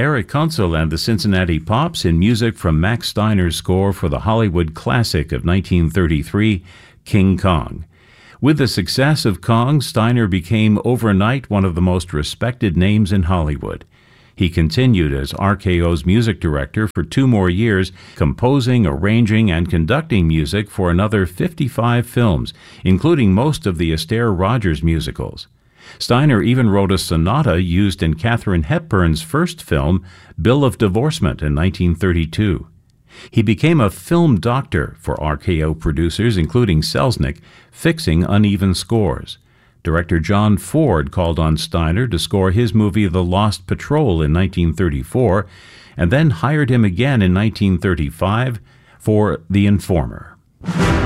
Eric Kunsel and the Cincinnati Pops in music from Max Steiner's score for the Hollywood classic of 1933, King Kong. With the success of Kong, Steiner became overnight one of the most respected names in Hollywood. He continued as RKO's music director for 2 more years, composing, arranging, and conducting music for another 55 films, including most of the Astaire Rogers musicals. Steiner even wrote a sonata used in Katharine Hepburn's first film, Bill of Divorcement, in 1932. He became a film doctor for RKO producers, including Selznick, fixing uneven scores. Director John Ford called on Steiner to score his movie The Lost Patrol in 1934, and then hired him again in 1935 for The Informer.